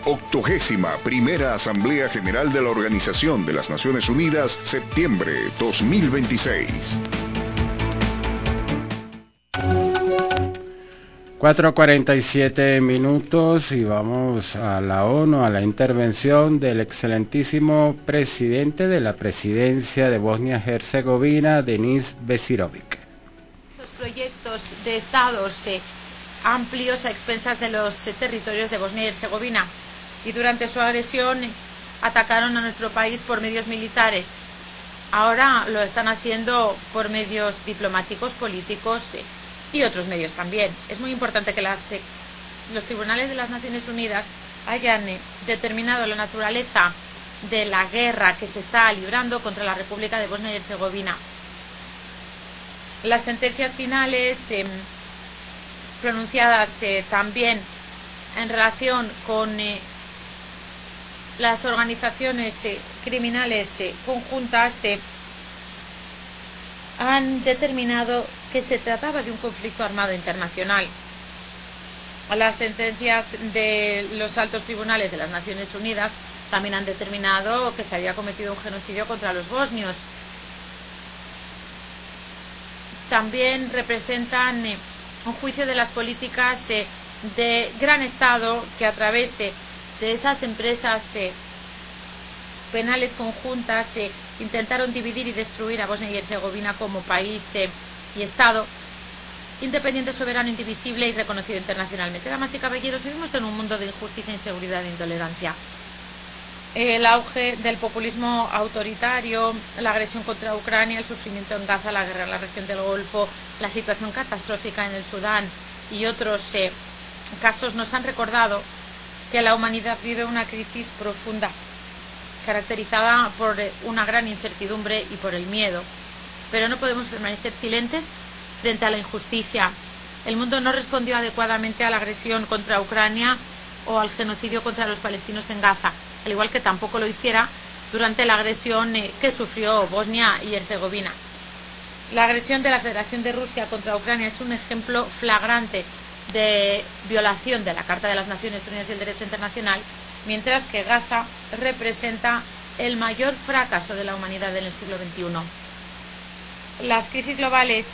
81ª Asamblea General de la Organización de las Naciones Unidas, septiembre 2026. 4:47 y vamos a la ONU, a la intervención del excelentísimo presidente de la presidencia de Bosnia-Herzegovina, Denis Bećirović. Los proyectos de estados amplios a expensas de los territorios de Bosnia y Herzegovina, y durante su agresión atacaron a nuestro país por medios militares. Ahora lo están haciendo por medios diplomáticos, políticos y otros medios también. Es muy importante que los tribunales de las Naciones Unidas hayan determinado la naturaleza de la guerra que se está librando contra la República de Bosnia y Herzegovina. Las sentencias finales pronunciadas también en relación con las organizaciones criminales conjuntas han determinado que se trataba de un conflicto armado internacional. Las sentencias de los altos tribunales de las Naciones Unidas también han determinado que se había cometido un genocidio contra los bosnios. También representan un juicio de las políticas de gran Estado que a través de esas empresas penales conjuntas intentaron dividir y destruir a Bosnia y Herzegovina como país y Estado independiente, soberano, indivisible y reconocido internacionalmente. Damas y caballeros, vivimos en un mundo de injusticia, inseguridad e intolerancia. El auge del populismo autoritario, la agresión contra Ucrania, el sufrimiento en Gaza, la guerra en la región del Golfo, la situación catastrófica en el Sudán y otros casos nos han recordado que la humanidad vive una crisis profunda, caracterizada por una gran incertidumbre y por el miedo. Pero no podemos permanecer silentes frente a la injusticia. El mundo no respondió adecuadamente a la agresión contra Ucrania o al genocidio contra los palestinos en Gaza, al igual que tampoco lo hiciera durante la agresión que sufrió Bosnia y Herzegovina. La agresión de la Federación de Rusia contra Ucrania es un ejemplo flagrante de violación de la Carta de las Naciones Unidas y el Derecho Internacional, mientras que Gaza representa el mayor fracaso de la humanidad en el siglo XXI. Las crisis globales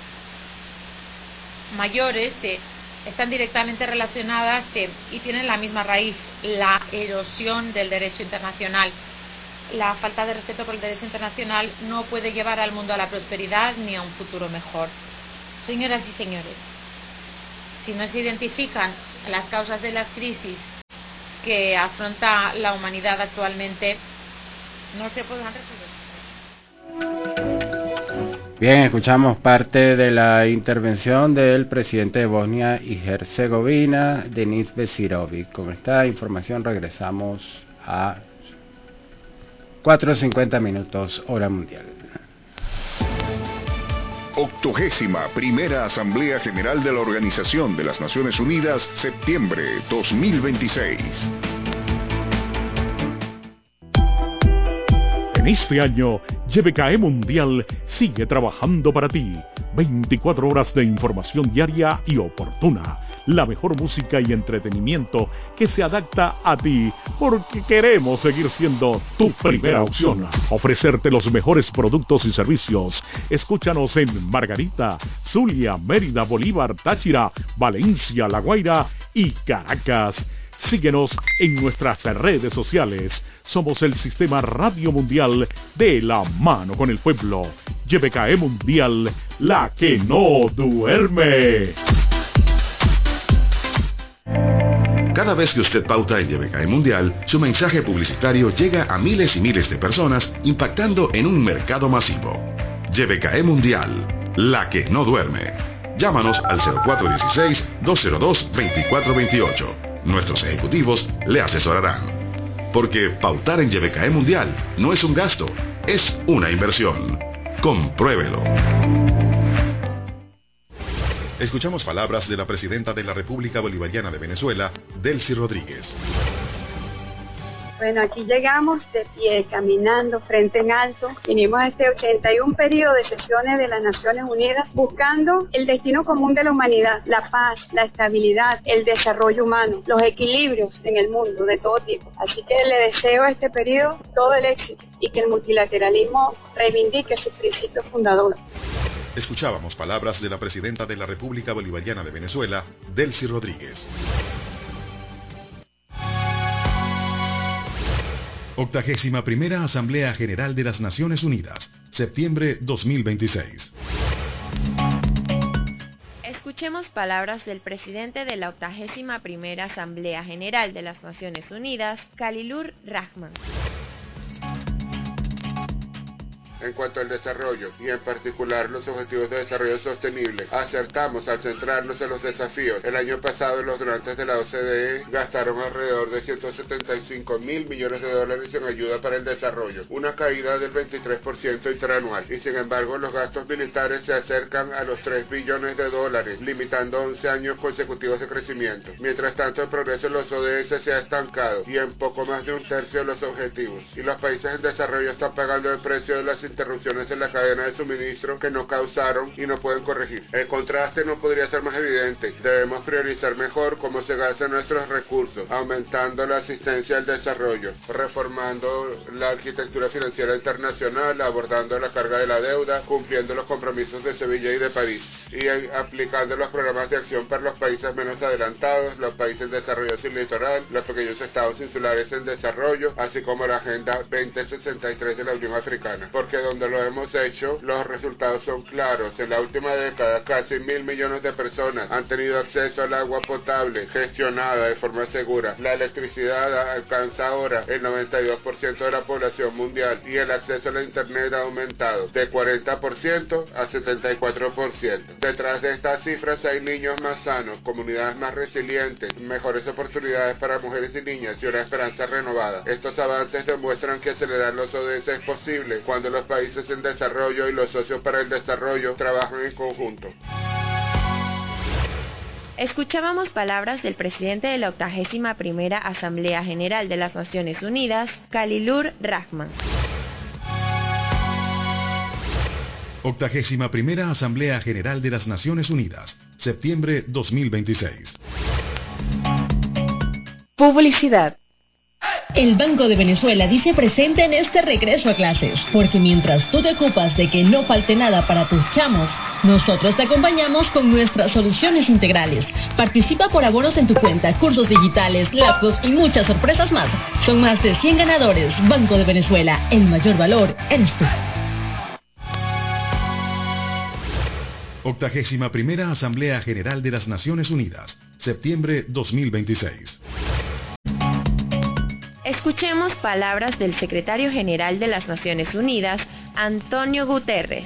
mayores están directamente relacionadas y tienen la misma raíz, la erosión del derecho internacional. La falta de respeto por el derecho internacional no puede llevar al mundo a la prosperidad ni a un futuro mejor. Señoras y señores, si no se identifican las causas de las crisis que afronta la humanidad actualmente, no se podrán resolver. Bien, escuchamos parte de la intervención del presidente de Bosnia y Herzegovina, Denis Bećirović. Con esta información regresamos a 4:50 hora mundial. 81ª Asamblea General de la Organización de las Naciones Unidas, septiembre 2026. En este año, YBKE Mundial sigue trabajando para ti. 24 horas de información diaria y oportuna. La mejor música y entretenimiento que se adapta a ti, porque queremos seguir siendo tu primera opción. Ofrecerte los mejores productos y servicios. Escúchanos en Margarita, Zulia, Mérida, Bolívar, Táchira, Valencia, La Guaira y Caracas. Síguenos en nuestras redes sociales. Somos el Sistema Radio Mundial de la mano con el pueblo. YBKE Mundial, la que no duerme. Cada vez que usted pauta en YBKE Mundial, su mensaje publicitario llega a miles y miles de personas, impactando en un mercado masivo. YBKE Mundial, la que no duerme. Llámanos al 0416-202-2428. Nuestros ejecutivos le asesorarán. Porque pautar en YBKE Mundial no es un gasto, es una inversión. Compruébelo. Escuchamos palabras de la presidenta de la República Bolivariana de Venezuela, Delcy Rodríguez. Bueno, aquí llegamos de pie, caminando, frente en alto. Vinimos a este 81 periodo de sesiones de las Naciones Unidas buscando el destino común de la humanidad, la paz, la estabilidad, el desarrollo humano, los equilibrios en el mundo de todo tipo. Así que le deseo a este periodo todo el éxito y que el multilateralismo reivindique sus principios fundadores. Escuchábamos palabras de la presidenta de la República Bolivariana de Venezuela, Delcy Rodríguez. 81ª Asamblea General de las Naciones Unidas, septiembre 2026. Escuchemos palabras del presidente de la 81ª Asamblea General de las Naciones Unidas, Khalilur Rahman. En cuanto al desarrollo, y en particular los Objetivos de Desarrollo Sostenible, acertamos al centrarnos en los desafíos. El año pasado los donantes de la OCDE gastaron alrededor de 175.000 millones de dólares en ayuda para el desarrollo, una caída del 23% interanual, y sin embargo los gastos militares se acercan a los 3 billones de dólares, limitando 11 años consecutivos de crecimiento. Mientras tanto, el progreso en los ODS se ha estancado, y en poco más de un tercio de los objetivos, y los países en desarrollo están pagando el precio de las interrupciones en la cadena de suministro que no causaron y no pueden corregir. El contraste no podría ser más evidente. Debemos priorizar mejor cómo se gastan nuestros recursos, aumentando la asistencia al desarrollo, reformando la arquitectura financiera internacional, abordando la carga de la deuda, cumpliendo los compromisos de Sevilla y de París, y aplicando los programas de acción para los países menos adelantados, los países en desarrollo sin litoral, los pequeños estados insulares en desarrollo, así como la Agenda 2063 de la Unión Africana. Porque donde lo hemos hecho, los resultados son claros. En la última década, casi 1.000 millones de personas han tenido acceso al agua potable, gestionada de forma segura. La electricidad alcanza ahora el 92% de la población mundial y el acceso a la Internet ha aumentado de 40% a 74%. Detrás de estas cifras hay niños más sanos, comunidades más resilientes, mejores oportunidades para mujeres y niñas y una esperanza renovada. Estos avances demuestran que acelerar los ODS es posible cuando los países en desarrollo y los socios para el desarrollo trabajan en conjunto. Escuchábamos palabras del presidente de la 81ª Asamblea General de las Naciones Unidas, Khalilur Rahman. 81ª Asamblea General de las Naciones Unidas, septiembre 2026. Publicidad. El Banco de Venezuela dice presente en este regreso a clases, porque mientras tú te ocupas de que no falte nada para tus chamos, nosotros te acompañamos con nuestras soluciones integrales. Participa por abonos en tu cuenta, cursos digitales, laptops y muchas sorpresas más. Son más de 100 ganadores. Banco de Venezuela, el mayor valor eres tú. 81ª Asamblea General de las Naciones Unidas, septiembre 2026. Escuchemos palabras del secretario general de las Naciones Unidas, Antonio Guterres.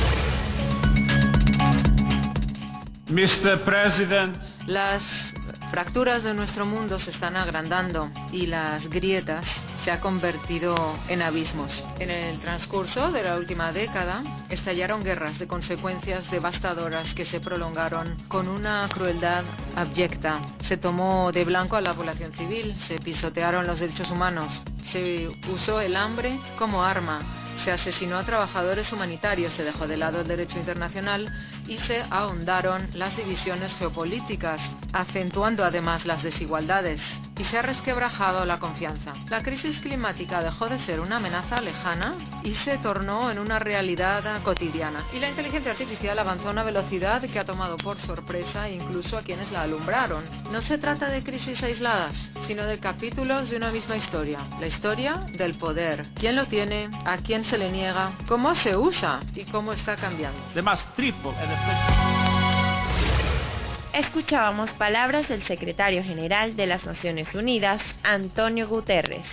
Mr. President, las fracturas de nuestro mundo se están agrandando y las grietas se han convertido en abismos. En el transcurso de la última década estallaron guerras de consecuencias devastadoras que se prolongaron con una crueldad abyecta. Se tomó de blanco a la población civil, se pisotearon los derechos humanos, se usó el hambre como arma, se asesinó a trabajadores humanitarios, se dejó de lado el derecho internacional y se ahondaron las divisiones geopolíticas, acentuando además las desigualdades, y se ha resquebrajado la confianza. La crisis climática dejó de ser una amenaza lejana y se tornó en una realidad cotidiana. Y la inteligencia artificial avanzó a una velocidad que ha tomado por sorpresa incluso a quienes la alumbraron. No se trata de crisis aisladas, sino de capítulos de una misma historia. La historia del poder. ¿Quién lo tiene? ¿A quién se le niega? ¿Cómo se usa? ¿Y cómo está cambiando? Escuchábamos palabras del secretario general de las Naciones Unidas, Antonio Guterres.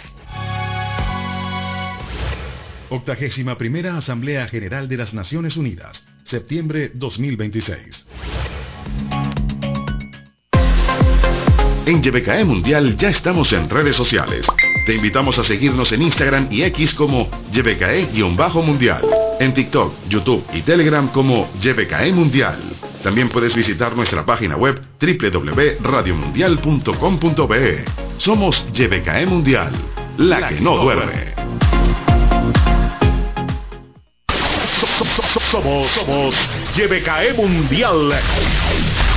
81ª Asamblea General de las Naciones Unidas, septiembre 2026. En YBKE Mundial ya estamos en redes sociales. Te invitamos a seguirnos en Instagram y X como YBKE-Mundial. En TikTok, YouTube y Telegram como YBKE Mundial. También puedes visitar nuestra página web www.radiomundial.com.be. Somos YBKE Mundial, la que no duerme. Somos YBKE Mundial.